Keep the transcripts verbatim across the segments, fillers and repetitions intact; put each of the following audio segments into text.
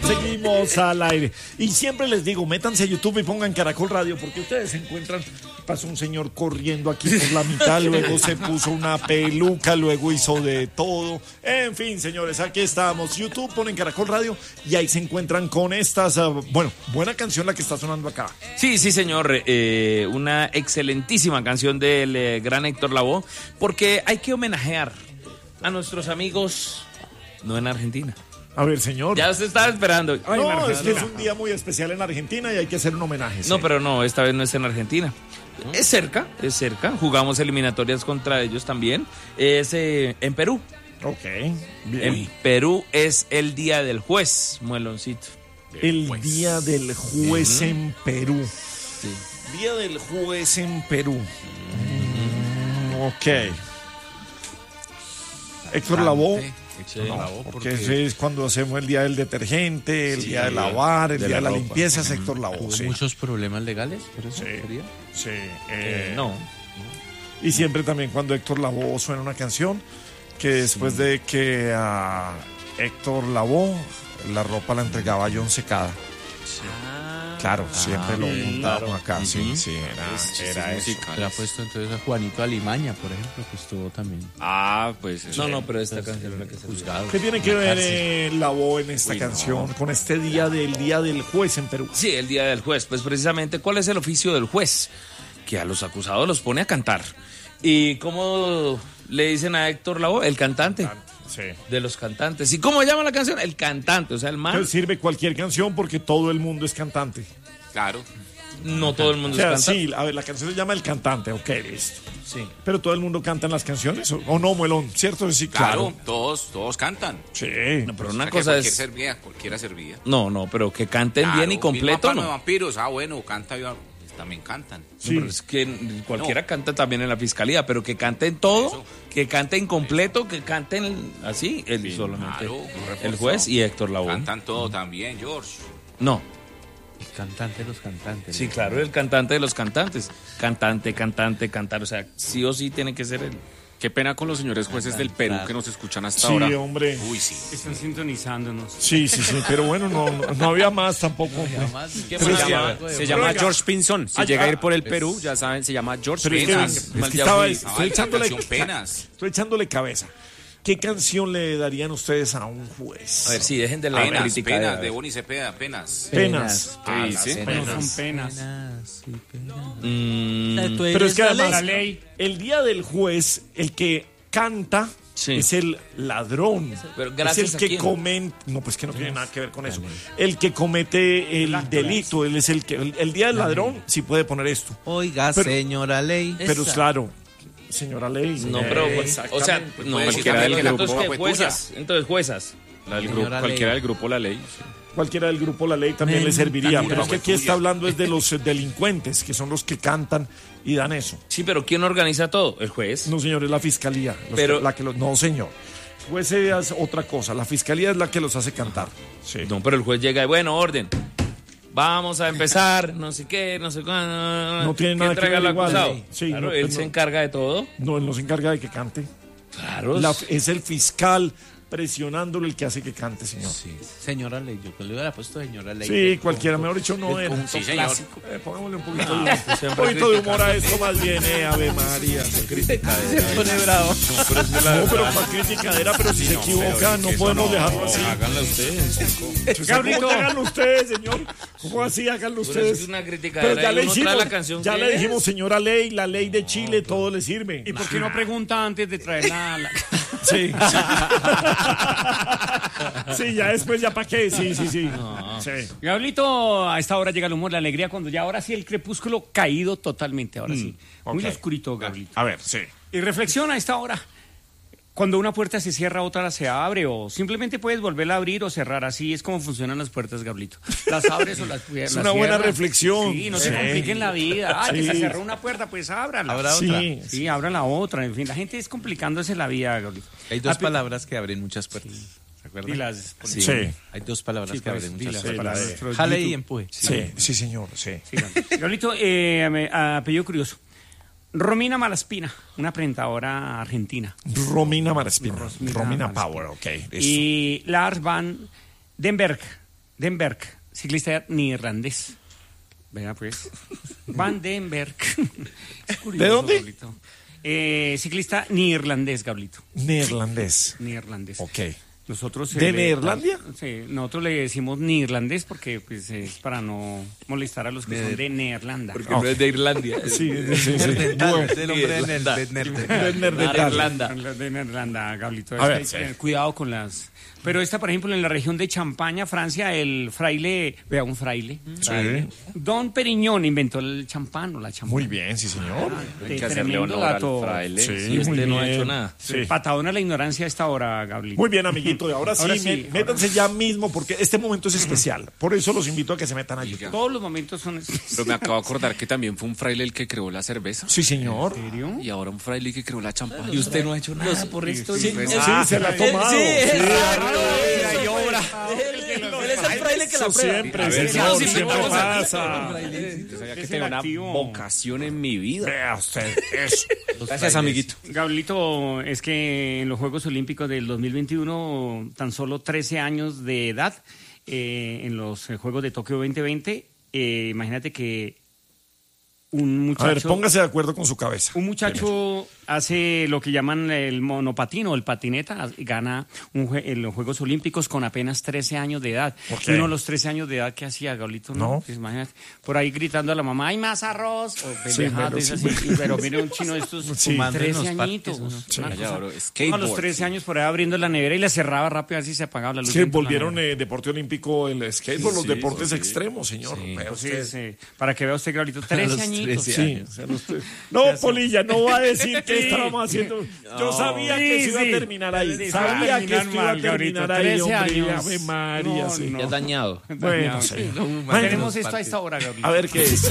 Seguimos al aire. Y siempre les digo, métanse a YouTube y pongan Caracol Radio, porque ustedes se encuentran, pasó un señor corriendo aquí por la mitad, luego se puso una peluca, luego hizo de todo. En fin, señores, aquí estamos. YouTube, ponen Caracol Radio y ahí se encuentran con estas, uh, bueno, buena canción la que está sonando acá. Sí, sí, señor. Eh, una excelentísima canción del eh, gran Héctor Lavoe, porque hay que homenajear a nuestros amigos, no en Argentina. A ver, señor. Ya se estaba esperando. Ay, no, es que es un día muy especial en Argentina y hay que hacer un homenaje. No, sí. pero no, esta vez no es en Argentina. Es cerca, es cerca. Jugamos eliminatorias contra ellos también. Es eh, en Perú. Ok, bien. En Perú es el Día del Juez, Mueloncito. El juez. Día del Juez uh-huh. en Perú. Sí. Día del Juez en Perú. Uh-huh. Ok. Héctor Lavoe. Sí, no, porque, porque ese es cuando hacemos el día del detergente, el sí, día de lavar, el de día de la, la limpieza, es Héctor Lavoe. ¿Hubo sí. muchos problemas legales por eso? Sí, sería? sí eh, eh, no. Y siempre también cuando Héctor Lavoe suena una canción, que después sí. de que a Héctor Lavoe la ropa la entregaba John Secada. Sí. Claro, siempre ah, lo bien, montaron claro. acá, sí, Uh-huh. sí, era, es, era eso. Le ha puesto entonces a Juanito Alimaña, por ejemplo, que estuvo también. Ah, pues no, sí. no, pero esta entonces, canción es la que se juzgado. ¿Qué tiene que ver eh, Lavoe en esta Uy, canción no. con este día del Día del Juez en Perú? Sí, el Día del Juez, pues precisamente, ¿cuál es el oficio del juez? Que a los acusados los pone a cantar. ¿Y cómo le dicen a Héctor Lavoe? El cantante. cantante. Sí. De los cantantes. ¿Y cómo llama la canción? El cantante, o sea, el man. Entonces sirve cualquier canción porque todo el mundo es cantante. Claro. No todo el mundo o sea, es cantante. Sí, a ver, la canción se llama El Cantante, ok, listo. Sí. Pero todo el mundo canta en las canciones, ¿o, o no, Muelón? ¿Cierto? Sí, claro, claro. todos, todos cantan. Sí. No, pero una o sea, cosa cualquier es... Servía, cualquiera servía. No, no, pero que canten claro, bien y completo, ¿no? De vampiros, ah, bueno, canta también cantan. Sí. No, pero es que cualquiera no. canta también en la fiscalía, pero que canten todo, eso. que canten completo, que canten así, el, sí, solamente claro, el juez y Héctor Lavoe. Cantan todo también, George. No. El cantante de los cantantes. Sí, claro, el cantante de los cantantes. Cantante, cantante, cantar, o sea, sí o sí tiene que ser él. Qué pena con los señores jueces del Perú que nos escuchan hasta sí, ahora. Sí, hombre. Uy, sí. Están sintonizándonos. Sí, sí, sí, pero bueno, no, no, no había más tampoco. No había más. Se llama, se llama George Pinzón. Si ay, llega a ir por el Perú, ya saben, se llama George Pinzón. Es que, es que estaba, estoy, echándole, estoy echándole cabeza. ¿Qué canción le darían ustedes a un juez? A ver, sí, dejen de la penas, crítica. Penas, de, de Boni Cepeda, penas. Penas. Ah, sí, sí. Penas. No son penas. penas, sí, penas. Mm, pero es que además, la ley. el día del juez, el que canta sí. es el ladrón. Pero es el que comete. No, pues que no tiene nada que ver con eso. El que comete el delito, él es el que. El, el día del ladrón sí puede poner esto. Oiga, pero, señora ley. Pero es claro. Señora ley. No, pero, pues, o sea, no, cualquiera del grupo. Entonces, juezas. Entonces, juezas. La del grupo, cualquiera del grupo La Ley. Sí. Cualquiera del grupo La Ley también Men, le serviría. Pero es que aquí está hablando es de los delincuentes, que son los que cantan y dan eso. Sí, pero ¿quién organiza todo? ¿El juez? No, señor, es la fiscalía. Pero, que, la que los, no, señor. El juez es otra cosa. La fiscalía es la que los hace cantar. Sí. No, pero el juez llega y, bueno, orden. Vamos a empezar, no sé qué, no sé cuándo. No tiene nada que ver igual. Sí, claro, no, él no, se encarga de todo. No, él no se encarga de que cante. Claro. La, es el fiscal presionándolo el que hace que cante, señor. Sí. Señora Ley, yo le hubiera puesto señora Ley. Sí, cualquiera, mejor dicho, no era. Sí, señor. Eh, pongámosle un poquito, no, de, un poquito de humor a esto más bien, eh, Ave María. Se criticadera. Se pone bravo. No, pero, es la no, pero para criticadera, pero si sí, se no, equivoca, no podemos no, dejarlo así. Háganlo ustedes. Gabriel, háganlo ustedes, señor. ¿Cómo así? Háganlo ustedes. Es una criticadera. Pero ya le hicimos, la canción ya le dijimos, señora Ley, la ley de Chile, todo le sirve. ¿Y por qué no pregunta antes de traer la... la... Sí. Sí, ya después, ¿ya para qué? Sí, sí, sí. No. sí. Gabrielito, a esta hora llega el humor, la alegría, cuando ya ahora sí el crepúsculo caído totalmente, ahora sí. Mm, okay. Muy oscurito, Gabrielito. A ver, sí. Y reflexiona a esta hora. Cuando una puerta se cierra, otra se abre, o simplemente puedes volverla a abrir o cerrar. Así es como funcionan las puertas, Gabrielito. Las abres o las cierras. Es una buena reflexión. Sí, no sí. se compliquen la vida. Ah, sí. que se cerró una puerta, pues ábrala. Abra sí. otra. Sí, abra la otra. En fin, la gente es complicándose la vida, Gabrielito. Hay dos ah, palabras que abren muchas puertas. Sí. ¿Se acuerdan? Dilas, sí. sí. Hay dos palabras sí, que abren muchas puertas. Sí, jale y empuje. Sí, sí, sí señor. Sí. sí Gabrielito, eh, apellido curioso. Romina Malaspina, una presentadora argentina. Romina Malaspina. Romina, Romina Power, ok. Eso. Y Lars Van Den Berg, Denberg, ciclista neerlandés. Vea pues. Van Denberg. Curioso, ¿De dónde? Gablito. Eh, ciclista neerlandés, Gablito. Neerlandés. Neerlandés. Ok. Nosotros, ¿De eh, le- Neerlandia? Sí, nosotros le decimos neerlandés porque pues, es para no molestar a los que son de Neerlanda. Porque no es de Irlandia. Sí, sí, sí. Bueno, Es el hombre de Ner- de Ner- Neerlandés. Irlanda. De Neerlanda, Gablito. A Es ver, que hay que sí. tener cuidado con las... Pero esta, por ejemplo, en la región de Champaña, Francia, el fraile... Vea, un fraile. Sí. Don Periñón inventó el champán o la champán. Muy bien, sí, señor. De Hay que hacerle tremendo honor al dato. fraile. Sí, Si este muy no ha bien. hecho nada. Sí. Patadón a la ignorancia a esta hora, Gablito. Muy bien, amiguito. Y ahora sí, Ahora me- sí, métanse ya mismo porque este momento es especial. Por eso los invito a que se metan a YouTube. Todos los momentos son... Pero me acabo de acordar que también fue un fraile el que creó la cerveza. Sí, señor. ¿En serio? Y ahora un fraile que creó la champán. Y usted no ha hecho nada por esto. Sí, y- sí, se la ha tomado. Sí, Sí. exacto. Mira, y obra. Él él es el fraile que la Eso prueba. siempre, A ver, señor, sí, sí, siempre vamos a- pasa. Yo sabía que Es tenía el una activo. vocación en mi vida. Vea usted eso. Gracias, amiguito. Gablito, es que en los Juegos Olímpicos del dos mil veintiuno, tan solo trece años de edad, eh, en los eh, Juegos de Tokio veinte veinte, eh, imagínate que un A muchacho... ver, póngase de acuerdo con su cabeza. Un muchacho hace lo que llaman el monopatín o el patineta, gana un jue- en los Juegos Olímpicos con apenas trece años de edad. Ok. Y uno a los trece años de edad, ¿qué hacía, Gablito? No. Pues imagínate, por ahí gritando a la mamá, ¡hay más arroz! O pendejadas pero de esas sí. así. Y- Pero mire un chino de estos Sí. Fumando en trece los añitos. parques, ¿no? Sí. Una Allá, cosa- bro, uno a los skateboard, trece sí. años por ahí abriendo la nevera y la cerraba rápido a ver si se apagaba la luz. Es que dentro de la volvieron nevera. eh, deporte olímpico el skateboard, los Sí, deportes sí. extremos, señor. Vea Entonces, usted. eh, para que vea usted, Gablito, trece los añitos. trece Sí, años. o sea, los tres- No, Polilla, no va a decir que estábamos haciendo. Yo sabía que Sí, se iba sí. a terminar ahí. Sí, Sabía va a que terminar esto iba a mal, Gabriel, terminar ahí, trece hombre. años. Ave María, No, sí. no. Ya dañado. Bueno, sí. Tenemos esto a esta hora, Gabriel. A ver qué es. Si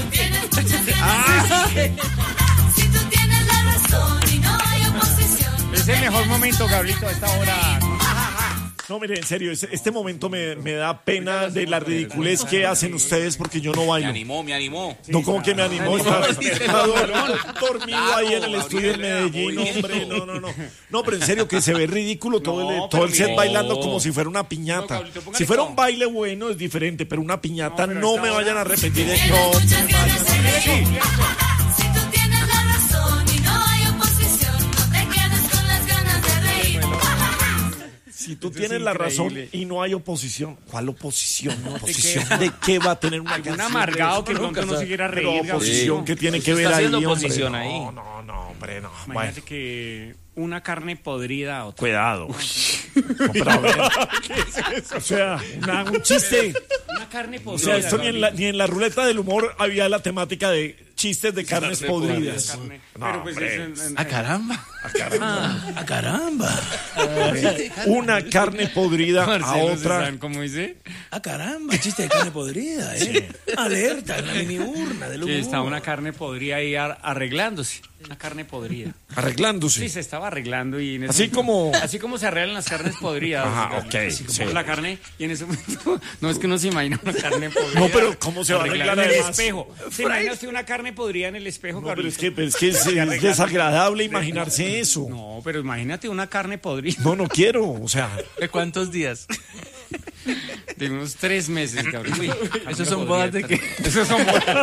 tú tienes la razón y no hay oposición. Es el mejor momento, Gablito, a esta hora. No, mire, en serio, este, este momento me, me da pena de la ridiculez que hacen ustedes porque yo no Me bailo. animó, me animó. No, como que me animó. Está, está dor- dormido ahí en el estudio en Medellín, hombre. No, no, no. No, pero en serio, que se ve ridículo todo el, No, todo el pero set mira. bailando como si fuera una piñata. No, Gabriel, póngale Si fuera con- un baile bueno es diferente, pero una piñata No, pero no esta me hora- vayan a repetir Tienes esto. muchas ganas de reír. Si tú tienes la razón y no hay oposición, no te quedes con las ganas de reír. Si tú Eso tienes es la razón increíble. y no hay oposición, ¿cuál oposición? ¿Oposición de qué va a tener una Algún canción? amargado que de eso? pronto no se quiera Pero reír, oposición Gabriel. que tiene que Usted ver está ahí, haciendo hombre. oposición No, ahí. no, no, hombre, no. Imagínate Bueno, que una carne podrida a otra. cuidado. No, pero a ver. O sea, una- un chiste. Una carne O podrida. sea, esto ni en, la, ni en la ruleta del humor había la temática de chistes de carnes podridas. Carne. No, Pero pues hombre. eso en- en- ¡Ah, caramba! ¡Ah, caramba! Una carne podrida a Marcelo, ¿sí otra. saben cómo dice? ¡Ah, caramba! Chiste de carne podrida, ¿eh? Alerta en la mini urna del Que humor. está una carne podrida ahí ar- arreglándose. Una carne podrida. Arreglándose. Sí, se estaba arreglando y en ese Así momento- como- así como se arreglan las carnes podridas. Ajá, Gabriel. ok, Así como sí. la carne y en ese momento no es que uno se imagina una carne podrida. No, pero ¿cómo se va a arreglada arreglar en el además? espejo? ¿Se imagina usted una carne podrida en el espejo, No, pero Gabriel? es que, pero es, que es, es desagradable imaginarse eso. No, pero imagínate una carne podrida No, no quiero. O sea, ¿De cuántos días? de unos tres meses, Gabriel. ¿Esos son bodas de qué? Esos son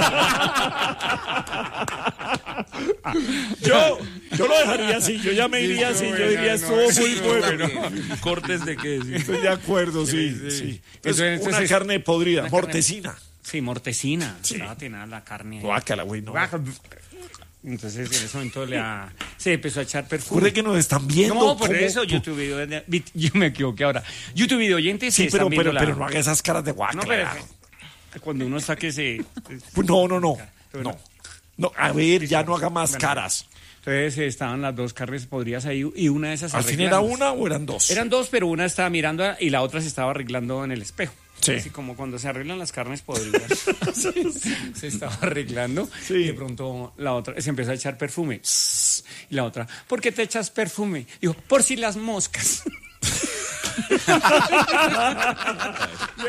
yo, yo lo dejaría así. Yo ya me iría así. Yo diría, estuvo muy bueno. ¿Cortes de qué? Sí. Estoy de acuerdo, sí. sí. Es Entonces, una entonces, carne podrida, una carne- mortecina. Sí, mortecina. Estaba tenaz la carne ahí. Guácala, güey, no. Entonces en ese momento le ha- se empezó a echar perfume. Ocurre que nos están viendo. No, por ¿cómo? eso YouTube video, yo me equivoqué ahora. YouTube video oyentes Sí, se pero, están viendo pero, la- pero no haga esas caras de No, guácala. pero cuando uno está que se Pues no, no, no. Pero No. no. No, a ver, ya no haga más caras. entonces eh, estaban las dos carnes podridas ahí y una de esas ¿Al fin era arreglándose. una o eran dos? Eran dos, pero una estaba mirando a- y la otra se estaba arreglando en el espejo. Sí. Así como cuando se arreglan las carnes podridas. Se estaba arreglando Sí. y de pronto la otra se empezó a echar perfume. Y la otra, ¿por qué te echas perfume? Dijo, por si las moscas.